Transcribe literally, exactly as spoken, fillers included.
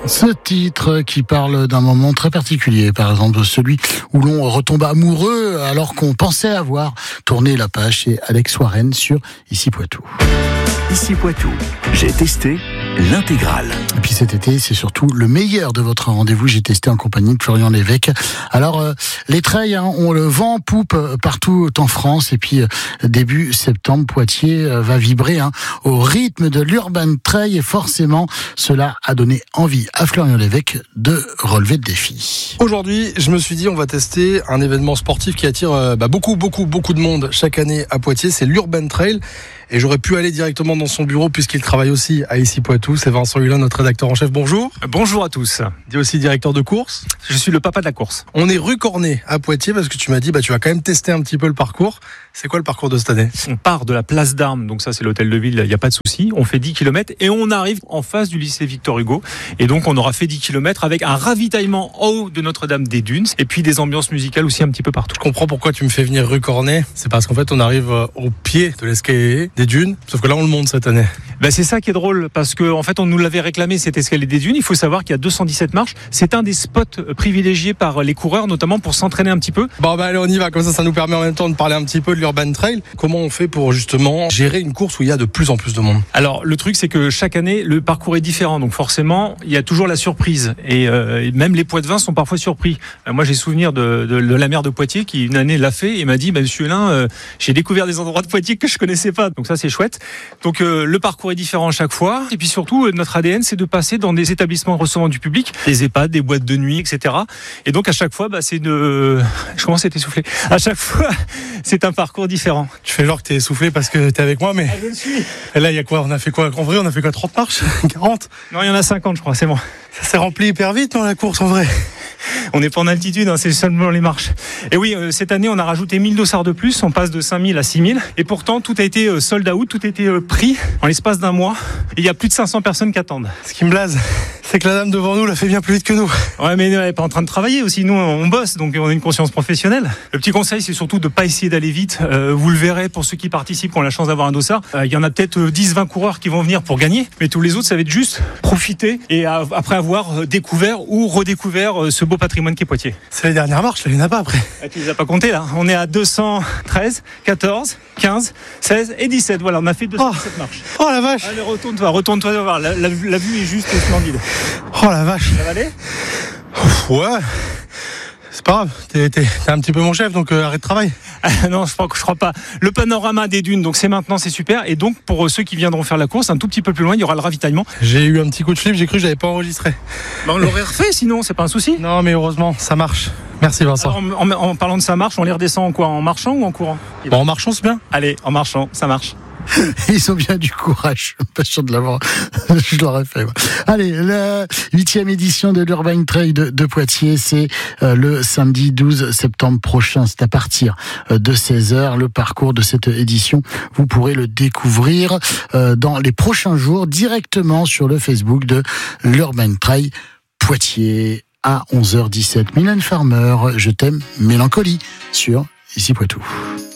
Ce titre qui parle d'un moment très particulier, par exemple celui où l'on retombe amoureux alors qu'on pensait avoir tourné la page chez Alex Warren sur Ici Poitou. Ici Poitou, j'ai testé l'intégrale. Et puis cet été, c'est surtout le meilleur de votre rendez-vous. J'ai testé en compagnie de Florian Lévesque. Alors, euh, les trails hein, ont le vent en poupe partout en France. Et puis, euh, début septembre, Poitiers euh, va vibrer hein, au rythme de l'Urban Trail. Et forcément, cela a donné envie à Florian Lévesque de relever le défi. Aujourd'hui, je me suis dit, on va tester un événement sportif qui attire euh, bah, beaucoup, beaucoup, beaucoup de monde chaque année à Poitiers. C'est l'Urban Trail. Et j'aurais pu aller directement dans son bureau puisqu'il travaille aussi à Ici Poitou. C'est Vincent Hulin, notre rédacteur en chef. Bonjour. Bonjour à tous. Tu es aussi directeur de course. Je suis le papa de la course. On est rue Cornet à Poitiers parce que tu m'as dit bah tu vas quand même tester un petit peu le parcours. C'est quoi le parcours de cette année ? On part de la place d'Armes, donc ça c'est l'hôtel de ville, il n'y a pas de souci. On fait dix kilomètres et on arrive en face du lycée Victor Hugo. Et donc on aura fait dix kilomètres avec un ravitaillement en haut de Notre-Dame des Dunes et puis des ambiances musicales aussi un petit peu partout. Je comprends pourquoi tu me fais venir rue Cornet. C'est parce qu'en fait on arrive au pied de l'escalier des dunes. Sauf que là on le monte cette année. Ben c'est ça qui est drôle parce que en fait on nous l'avait réclamé cet escalier des dunes. Il faut savoir qu'il y a deux cent dix-sept marches. C'est un des spots privilégiés par les coureurs, notamment pour s'entraîner un petit peu. Bon bah allez on y va, comme ça ça nous permet en même temps de parler un petit peu de l'Urban Trail. Comment on fait pour justement gérer une course où il y a de plus en plus de monde ? Alors le truc c'est que chaque année le parcours est différent, donc forcément il y a toujours la surprise et, euh, et même les Poitevins sont parfois surpris. Euh, moi j'ai souvenir de, de, de la maire de Poitiers qui une année l'a fait et m'a dit bah, Monsieur Hulin, euh, j'ai découvert des endroits de Poitiers que je connaissais pas, donc ça c'est chouette. Donc euh, le parcours est différent à chaque fois et puis surtout euh, notre A D N c'est de passer dans des établissements recevant du public, des EHPAD, des boîtes de nuit, et cetera. Et donc à chaque fois bah, c'est de, je commence à être essoufflé. À chaque fois c'est un parcours différent. Tu fais genre que t'es essoufflé parce que t'es avec moi, mais Ah, je le suis. Et là il y a quoi ? On a fait quoi ? En vrai on a fait quoi ? trente marches ? quarante ? Non il y en a cinquante je crois, c'est bon. Ça s'est rempli hyper vite dans la course en vrai. On n'est pas en altitude, hein, c'est seulement les marches. Et oui, euh, cette année, on a rajouté mille dossards de plus. On passe de cinq mille à six mille. Et pourtant, tout a été euh, sold out, tout a été euh, pris en l'espace d'un mois. Et il y a plus de cinq cents personnes qui attendent. Ce qui me blase, c'est que la dame devant nous l'a fait bien plus vite que nous. Ouais, mais elle n'est pas en train de travailler aussi. Nous, on bosse, donc on a une conscience professionnelle. Le petit conseil, c'est surtout de ne pas essayer d'aller vite. Euh, vous le verrez pour ceux qui participent, qui ont la chance d'avoir un dossard. Euh, il y en a peut-être euh, dix vingt coureurs qui vont venir pour gagner. Mais tous les autres, ça va être juste profiter. Et euh, après avoir découvert ou redécouvert euh, ce beau patrimoine qu'est Poitiers. C'est les dernières marches, il n'y en a pas après. Ah, tu les as pas comptés là. On est à deux cent treize, quatorze, quinze, seize et dix-sept. Voilà, on a fait deux cent dix-sept oh. marches. Oh la vache. Allez, retourne-toi, retourne-toi voir. La, la, la vue est juste splendide. Oh la vache. Ça va aller ? Ouais. C'est pas grave, t'es, t'es, t'es un petit peu mon chef, donc euh, arrête de travail. Ah, non, je crois, je crois pas. Le panorama des dunes, donc c'est maintenant, c'est super. Et donc, pour ceux qui viendront faire la course, un tout petit peu plus loin, il y aura le ravitaillement. J'ai eu un petit coup de flip, j'ai cru que j'avais pas enregistré. Bah, on l'aurait refait, sinon, c'est pas un souci. Non, mais heureusement, ça marche. Merci Vincent. Alors, en, en, en parlant de ça marche, on les redescend en quoi ? En marchant ou en courant ? Bon, en marchant, c'est bien. Allez, en marchant, ça marche. Ils ont bien du courage. Je suis pas sûr de l'avoir. Je l'aurais fait. Ouais. Allez, la huitième édition de l'Urban Trail de, de Poitiers, c'est euh, le samedi douze septembre prochain. C'est à partir euh, de seize heures. Le parcours de cette édition, vous pourrez le découvrir euh, dans les prochains jours directement sur le Facebook de l'Urban Trail Poitiers à onze heures dix-sept. Mylène Farmer, je t'aime, Mélancolie sur Ici Poitou.